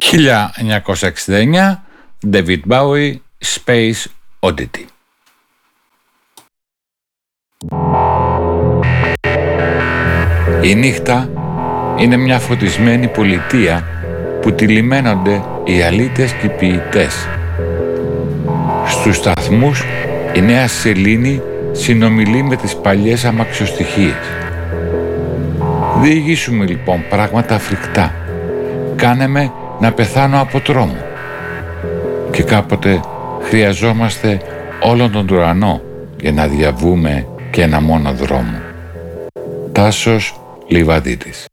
1969, David Bowie, Space Oddity. Η νύχτα είναι μια φωτισμένη πολιτεία που τη λιμένονται οι αλήτες και οι ποιητές. Στους σταθμούς η νέα σελήνη συνομιλεί με τις παλιές αμαξιοστοιχίες. Διηγήσουμε λοιπόν πράγματα φρικτά. Κάνε με να πεθάνω από τρόμο. Και κάποτε χρειαζόμαστε όλον τον ουρανό για να διαβούμε και ένα μόνο δρόμο. Τάσος Λιβαδίτης.